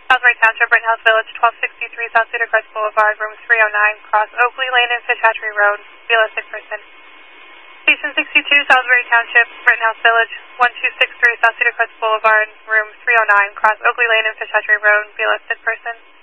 Salisbury Township, Rittenhouse Village, 1263 South Cedar Crest Boulevard, room 309, cross Oakley Lane and Fish Hatchery Road, Vila sick person. Station 62, Salisbury Township, Rittenhouse Village, 1263 South Cedar Crest Boulevard, room 309, cross Oakley Lane and Fish Hatchery Road, Vila sick person.